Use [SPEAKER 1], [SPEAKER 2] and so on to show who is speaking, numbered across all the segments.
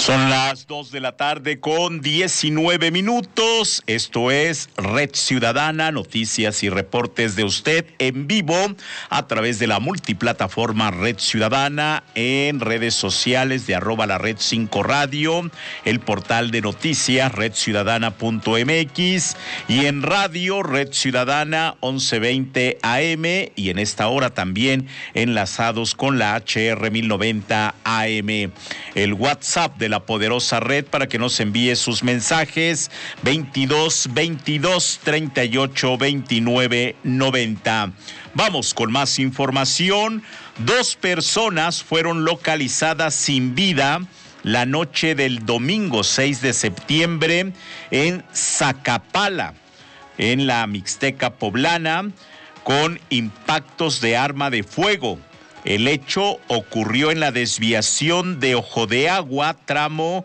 [SPEAKER 1] Son las 2 de la tarde con 19 minutos. Esto es Red Ciudadana, noticias y reportes de usted en vivo a través de la multiplataforma Red Ciudadana, en redes sociales de @lared5 radio, el portal de noticias redciudadana.mx y en radio Red Ciudadana 1120 AM y en esta hora también enlazados con la HR 1090 AM. El WhatsApp de la poderosa red para que nos envíe sus mensajes 22 22 38 29 90. Vamos con más información. 2 personas fueron localizadas sin vida la noche del domingo 6 de septiembre en Zacapala, en la Mixteca poblana, con impactos de arma de fuego. El hecho ocurrió en la desviación de Ojo de Agua, tramo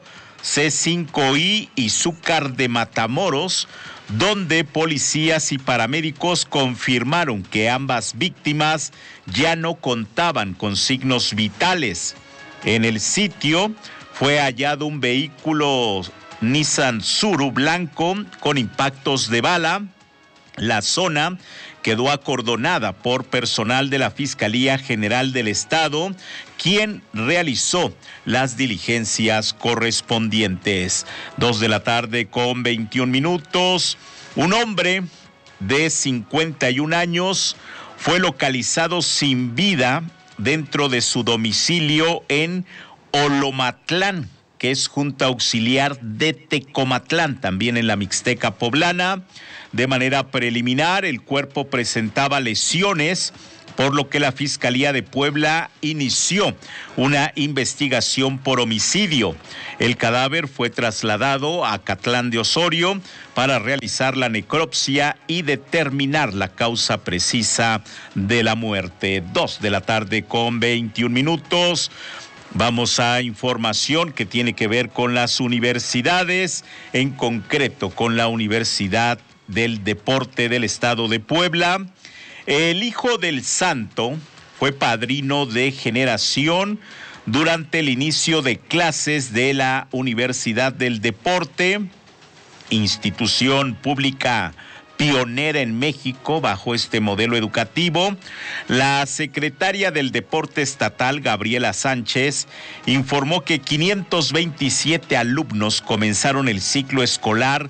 [SPEAKER 1] C5I y Zúcar de Matamoros, donde policías y paramédicos confirmaron que ambas víctimas ya no contaban con signos vitales. En el sitio fue hallado un vehículo Nissan Suru blanco con impactos de bala. La zona quedó acordonada por personal de la Fiscalía General del Estado, quien realizó las diligencias correspondientes. 2 de la tarde con 21 minutos. Un hombre de 51 años fue localizado sin vida dentro de su domicilio en Olomatlán, que es Junta Auxiliar de Tecomatlán, también en la Mixteca poblana. De manera preliminar, el cuerpo presentaba lesiones, por lo que la Fiscalía de Puebla inició una investigación por homicidio. El cadáver fue trasladado a Acatlán de Osorio para realizar la necropsia y determinar la causa precisa de la muerte. 2 de la tarde con 21 minutos. Vamos a información que tiene que ver con las universidades, en concreto con la Universidad del Deporte del Estado de Puebla. El hijo del santo fue padrino de generación durante el inicio de clases de la Universidad del Deporte, institución pública pionera en México bajo este modelo educativo. La secretaria del Deporte Estatal, Gabriela Sánchez, informó que 527 alumnos comenzaron el ciclo escolar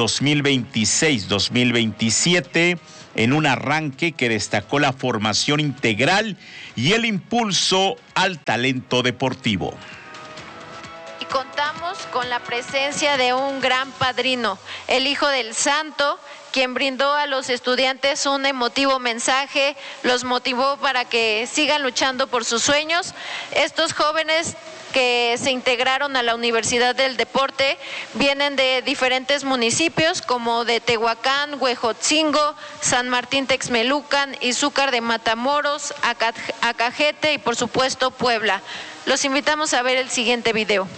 [SPEAKER 1] 2026-2027 en un arranque que destacó la formación integral y el impulso al talento deportivo.
[SPEAKER 2] Y contamos con la presencia de un gran padrino, el hijo del santo, quien brindó a los estudiantes un emotivo mensaje, los motivó para que sigan luchando por sus sueños. Estos jóvenes que se integraron a la Universidad del Deporte vienen de diferentes municipios como de Tehuacán, Huejotzingo, San Martín Texmelucan, Izúcar de Matamoros, Acajete y por supuesto Puebla. Los invitamos a ver el siguiente video.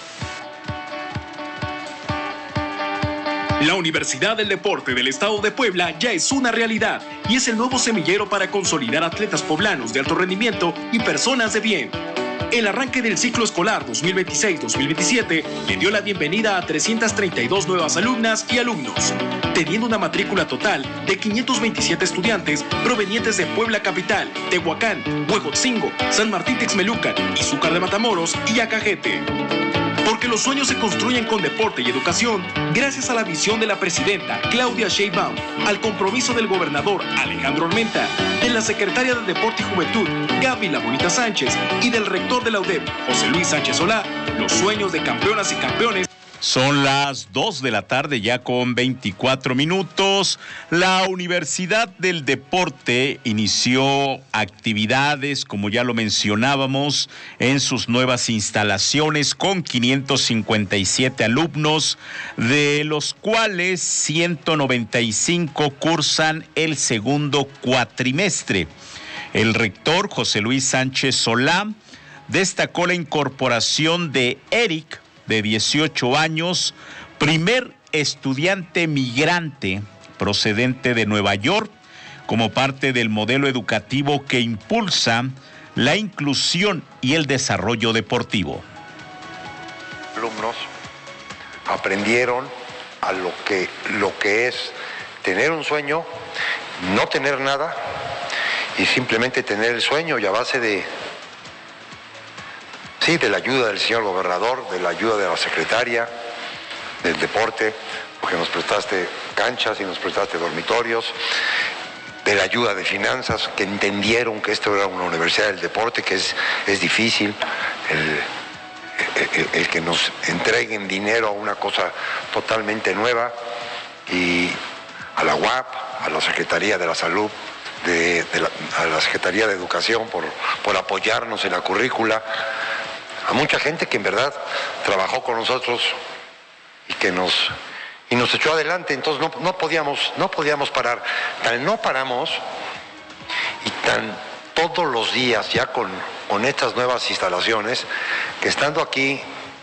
[SPEAKER 3] La Universidad del Deporte del Estado de Puebla ya es una realidad y es el nuevo semillero para consolidar atletas poblanos de alto rendimiento y personas de bien. El arranque del ciclo escolar 2026-2027 le dio la bienvenida a 332 nuevas alumnas y alumnos, teniendo una matrícula total de 527 estudiantes provenientes de Puebla Capital, Tehuacán, Huejotzingo, San Martín Texmelucan, Izúcar de Matamoros y Acajete. Porque los sueños se construyen con deporte y educación, gracias a la visión de la presidenta Claudia Sheinbaum, al compromiso del gobernador Alejandro Armenta, de la secretaria de Deporte y Juventud Gaby La Bonita Sánchez y del rector de la UDEP, José Luis Sánchez Solá, los sueños de campeonas y campeones.
[SPEAKER 1] Son las 2 de la tarde ya con 24 minutos. La Universidad del Deporte inició actividades, como ya lo mencionábamos, en sus nuevas instalaciones con 557 alumnos, de los cuales 195 cursan el segundo cuatrimestre. El rector, José Luis Sánchez Solá, destacó la incorporación de Eric, de 18 años, primer estudiante migrante procedente de Nueva York, como parte del modelo educativo que impulsa la inclusión y el desarrollo deportivo.
[SPEAKER 4] alumnos aprendieron a lo que es tener un sueño, no tener nada y simplemente tener el sueño, y a base de la ayuda del señor gobernador, de la ayuda de la secretaria del deporte, porque nos prestaste canchas y nos prestaste dormitorios, de la ayuda de finanzas, que entendieron que esto era una universidad del deporte, que es difícil el que nos entreguen dinero a una cosa totalmente nueva, y a la UAP, a la Secretaría de la Salud, a la Secretaría de Educación por apoyarnos en la currícula, a mucha gente que en verdad trabajó con nosotros y que nos echó adelante. Entonces no podíamos parar. Tan no paramos y tan todos los días ya con estas nuevas instalaciones, que estando aquí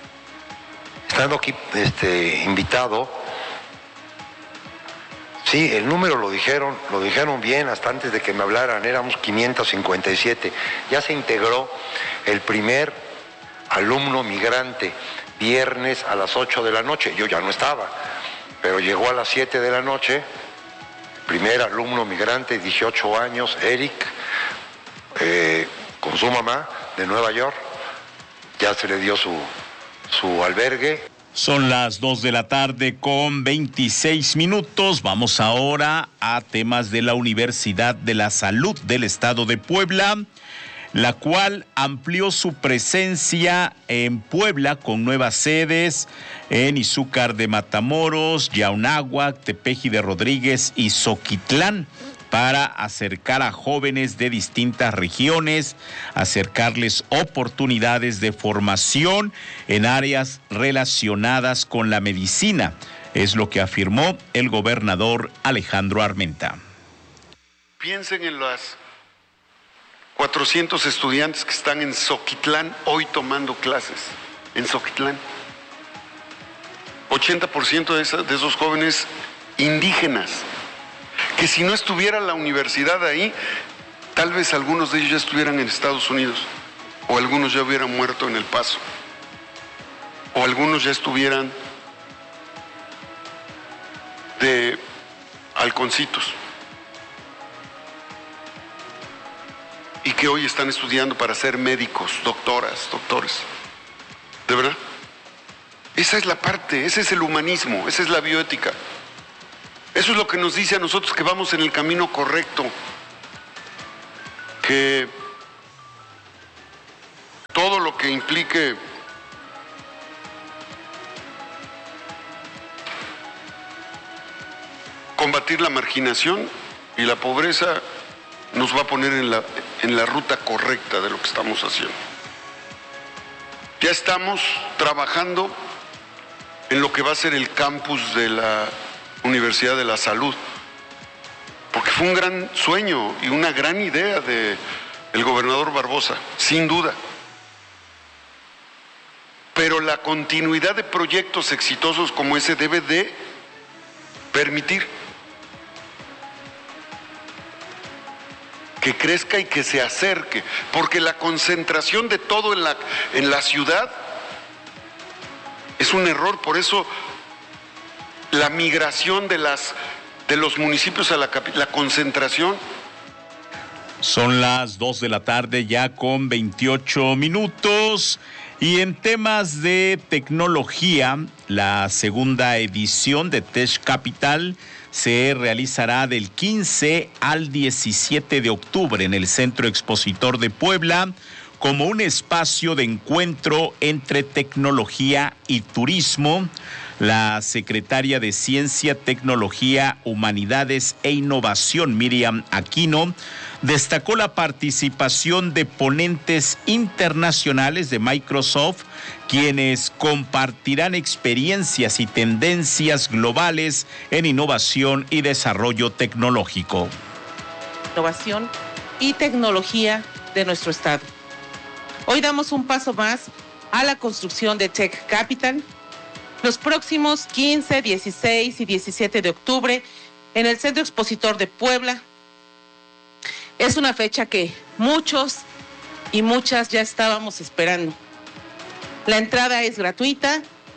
[SPEAKER 4] invitado, sí, el número lo dijeron bien hasta antes de que me hablaran, éramos 557. Ya se integró el primer alumno migrante, viernes a las 8 de la noche. Yo ya no estaba, pero llegó a las 7 de la noche, primer alumno migrante, 18 años, Eric, con su mamá de Nueva York. Ya se le dio su albergue.
[SPEAKER 1] Son las 2 de la tarde con 26 minutos. Vamos ahora a temas de la Universidad de la Salud del Estado de Puebla, la cual amplió su presencia en Puebla con nuevas sedes en Izúcar de Matamoros, Yaunáhuac, Tepeji de Rodríguez y Zoquitlán, para acercar a jóvenes de distintas regiones, acercarles oportunidades de formación en áreas relacionadas con la medicina. Es lo que afirmó el gobernador Alejandro Armenta.
[SPEAKER 5] Piensen en las 400 estudiantes que están en Zoquitlán hoy tomando clases, en Zoquitlán. 80% de esos jóvenes indígenas, que si no estuviera la universidad ahí, tal vez algunos de ellos ya estuvieran en Estados Unidos, o algunos ya hubieran muerto en El Paso, o algunos ya estuvieran de halconcitos, y que hoy están estudiando para ser médicos, doctoras, doctores. ¿De verdad? Esa es la parte, ese es el humanismo, esa es la bioética. Eso es lo que nos dice a nosotros que vamos en el camino correcto, que todo lo que implique combatir la marginación y la pobreza nos va a poner en la ruta correcta de lo que estamos haciendo. Ya estamos trabajando en lo que va a ser el campus de la Universidad de la Salud, porque fue un gran sueño y una gran idea del gobernador Barbosa, sin duda. Pero la continuidad de proyectos exitosos como ese debe de permitir que crezca y que se acerque, porque la concentración de todo en la ciudad es un error. Por eso la migración de los municipios a la capital, la concentración.
[SPEAKER 1] Son las 2 de la tarde ya con 28 minutos. Y en temas de tecnología, la segunda edición de Tech Capital se realizará del 15 al 17 de octubre en el Centro Expositor de Puebla, como un espacio de encuentro entre tecnología y turismo. La secretaria de Ciencia, Tecnología, Humanidades e Innovación, Miriam Aquino, destacó la participación de ponentes internacionales de Microsoft, quienes compartirán experiencias y tendencias globales en innovación y desarrollo tecnológico.
[SPEAKER 6] Innovación y tecnología de nuestro estado. Hoy damos un paso más a la construcción de Tech Capital. Los próximos 15, 16 y 17 de octubre en el Centro Expositor de Puebla. Es una fecha que muchos y muchas ya estábamos esperando. La entrada es gratuita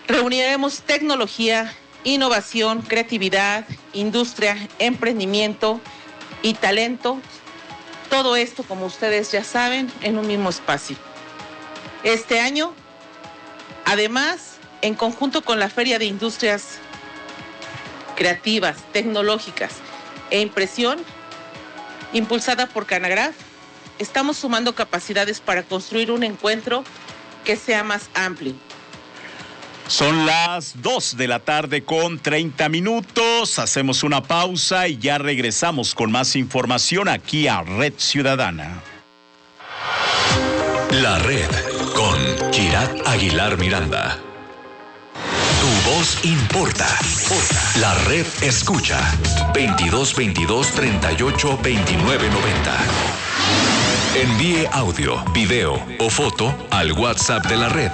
[SPEAKER 6] Reuniremos tecnología, innovación, creatividad, industria, emprendimiento y talento. Todo esto, como ustedes ya saben, en un mismo espacio. Este año, además, en conjunto con la Feria de Industrias Creativas, Tecnológicas e Impresión, impulsada por Canagraf, estamos sumando capacidades para construir un encuentro que sea más amplio.
[SPEAKER 1] Son las 2:30 p.m. Hacemos una pausa y ya regresamos con más información aquí a Red Ciudadana.
[SPEAKER 7] La Red con Kirat Aguilar Miranda. Tu voz importa. La Red escucha. 2222-382990. Envíe audio, video o foto al WhatsApp de la Red.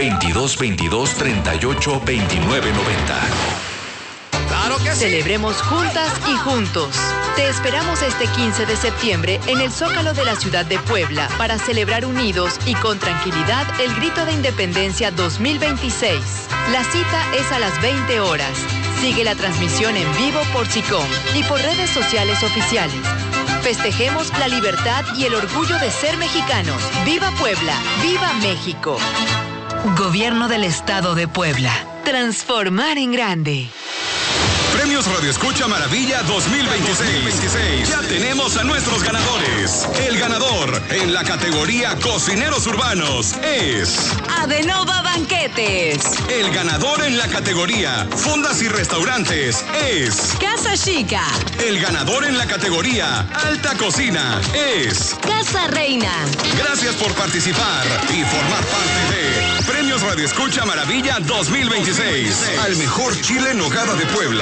[SPEAKER 7] 2222-382990.
[SPEAKER 8] ¡Claro que sí!
[SPEAKER 9] Celebremos juntas y juntos. Te esperamos este 15 de septiembre en el Zócalo de la ciudad de Puebla para celebrar unidos y con tranquilidad el Grito de Independencia 2026. La cita es a las 20 horas. Sigue la transmisión en vivo por SICOM y por redes sociales oficiales. Festejemos la libertad y el orgullo de ser mexicanos. ¡Viva Puebla! ¡Viva México! Gobierno del Estado de Puebla. Transformar en grande.
[SPEAKER 10] Premios Radio Escucha Maravilla 2026. Ya tenemos a nuestros ganadores. El ganador en la categoría Cocineros Urbanos es
[SPEAKER 9] Adenova Banquetes.
[SPEAKER 10] El ganador en la categoría Fondas y Restaurantes es
[SPEAKER 9] Casa Chica.
[SPEAKER 10] El ganador en la categoría Alta Cocina es
[SPEAKER 9] Casa Reina.
[SPEAKER 10] Gracias por participar y formar parte de Premios Radio Escucha Maravilla 2026. Al mejor chile en nogada de Puebla.